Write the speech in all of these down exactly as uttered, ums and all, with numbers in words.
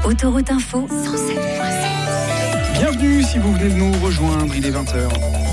Autoroute Info cent sept virgule sept. Bienvenue si vous venez de nous rejoindre, il est vingt heures.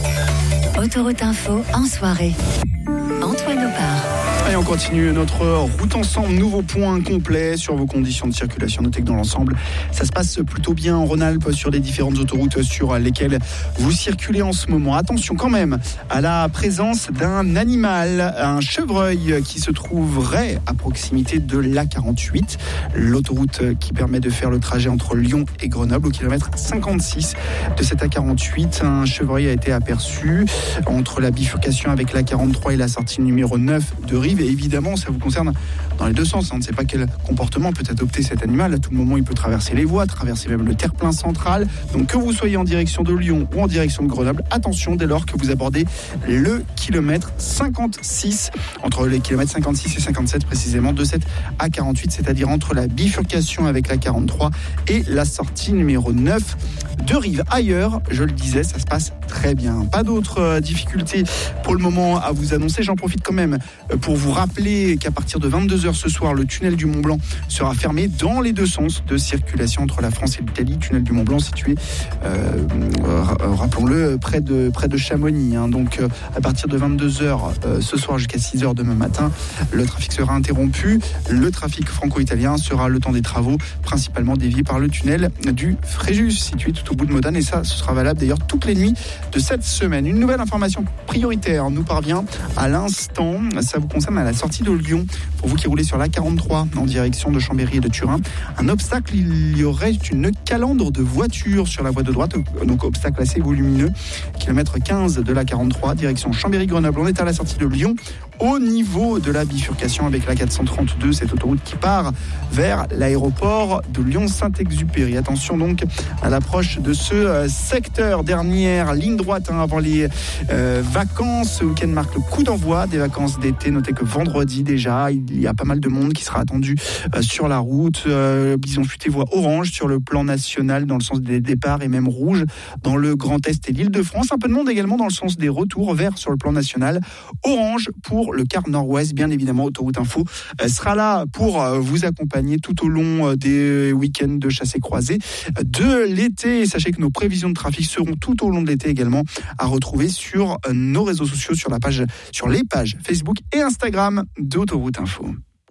Autoroute Info en soirée. Antoine Opar. Et on continue notre route ensemble, nouveau point complet sur vos conditions de circulation. Notez que dans l'ensemble, ça se passe plutôt bien en Rhône-Alpes sur les différentes autoroutes sur lesquelles vous circulez en ce moment. Attention quand même à la présence d'un animal, un chevreuil qui se trouverait à proximité de l'A quarante-huit, l'autoroute qui permet de faire le trajet entre Lyon et Grenoble au kilomètre cinquante-six de cette A quarante-huit. Un chevreuil a été aperçu entre la bifurcation avec l'A quarante-trois et la sortie numéro neuf de Rive. Et évidemment, ça vous concerne dans les deux sens. On ne sait pas quel comportement peut adopter cet animal. À tout moment, il peut traverser les voies, traverser même le terre-plein central. Donc que vous soyez en direction de Lyon ou en direction de Grenoble, attention dès lors que vous abordez le kilomètre cinquante-six, entre les kilomètres cinquante-six et cinquante-sept précisément de cette A quarante-huit, c'est-à-dire entre la bifurcation avec la quarante-trois et la sortie numéro neuf de Rive. Ailleurs, je le disais, ça se passe très bien. Pas d'autres euh, difficultés pour le moment à vous annoncer. J'en profite quand même euh, pour vous rappeler qu'à partir de vingt-deux heures ce soir, le tunnel du Mont-Blanc sera fermé dans les deux sens de circulation entre la France et l'Italie. Tunnel du Mont-Blanc situé, euh, euh, rappelons-le, près de, près de Chamonix. Hein. Donc euh, à partir de vingt-deux heures euh, ce soir jusqu'à six heures demain matin, le trafic sera interrompu. Le trafic franco-italien sera, le temps des travaux, principalement dévié par le tunnel du Fréjus, situé tout au bout de Modane. Et ça, ce sera valable d'ailleurs toutes les nuits de cette semaine. Une nouvelle information prioritaire nous parvient à l'instant. Ça vous concerne à la sortie de Lyon. Pour vous qui roulez sur l'A quarante-trois en direction de Chambéry et de Turin, un obstacle, il y aurait une calandre de voitures sur la voie de droite, donc obstacle assez volumineux, kilomètre quinze de l'A quarante-trois, direction Chambéry-Grenoble. On est à la sortie de Lyon, au niveau de la bifurcation avec la quatre cent trente-deux, cette autoroute qui part vers l'aéroport de Lyon-Saint-Exupéry. Attention donc à l'approche de ce secteur. Dernière ligne droite hein, avant les euh, vacances. Ce week-end marque le coup d'envoi des vacances d'été. Notez que vendredi déjà, il y a pas mal de monde qui sera attendu euh, sur la route. Euh, Bison Futé voit orange sur le plan national dans le sens des départs et même rouge dans le Grand Est et l'Île-de-France. Un peu de monde également dans le sens des retours, vert sur le plan national. Orange pour le quart nord-ouest. Bien évidemment, Autoroute Info euh, sera là pour euh, vous accompagner tout au long euh, des week-ends de chassé-croisé de l'été. Et sachez que nos prévisions de trafic seront tout au long de l'été également à retrouver sur euh, nos réseaux sociaux, sur la page, sur les pages Facebook et Instagram d'Autoroute Info.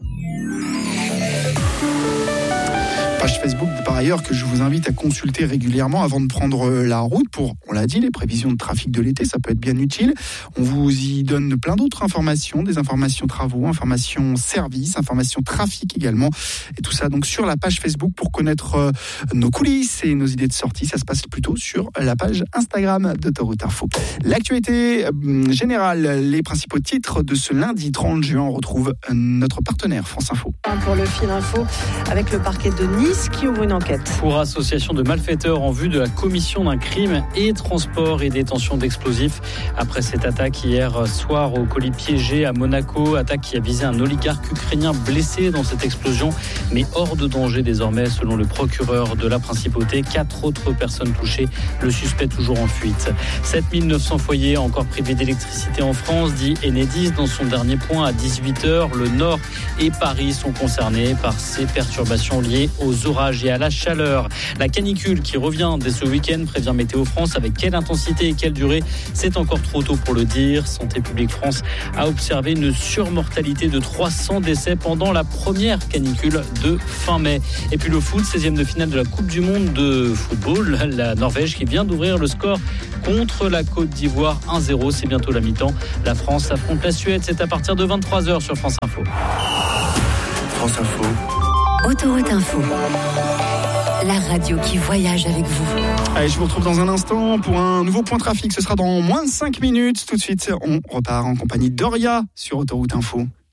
Page Facebook par ailleurs que je vous invite à consulter régulièrement avant de prendre la route pour, on l'a dit, les prévisions de trafic de l'été, ça peut être bien utile. On vous y donne plein d'autres informations, des informations travaux, informations services, informations trafic également, et tout ça donc sur la page Facebook. Pour connaître euh, nos coulisses et nos idées de sortie, ça se passe plutôt sur la page Instagram d'Autoroute Info. L'actualité euh, générale, les principaux titres de ce lundi trente juin, on retrouve euh, notre partenaire France Info. Pour le fil info avec le parquet de Nice qui ouvre une enquête. Pour association de malfaiteurs en vue de la commission d'un crime et transport et détention d'explosifs. Après cette attaque hier soir au colis piégé à Monaco, attaque qui a visé un oligarque ukrainien blessé dans cette explosion, mais hors de danger désormais selon le procureur de la principauté. Quatre autres personnes touchées, le suspect toujours en fuite. sept mille neuf cents foyers encore privés d'électricité en France, dit Enedis dans son dernier point à dix-huit heures. Le Nord et Paris sont concernés par ces perturbations liées aux orages et à la chaleur. La canicule qui revient dès ce week-end, prévient Météo France. Avec quelle intensité et quelle durée, c'est encore trop tôt pour le dire. Santé publique France a observé une surmortalité de trois cents décès pendant la première canicule de fin mai. Et puis le foot, seizième de finale de la Coupe du Monde de football. La Norvège qui vient d'ouvrir le score contre la Côte d'Ivoire un zéro. C'est bientôt la mi-temps. La France affronte la Suède. C'est à partir de vingt-trois heures sur France Info. France Info. Autoroute Info. La radio qui voyage avec vous. Allez, je vous retrouve dans un instant pour un nouveau point trafic. Ce sera dans moins de cinq minutes. Tout de suite, on repart en compagnie d'Oria sur Autoroute Info.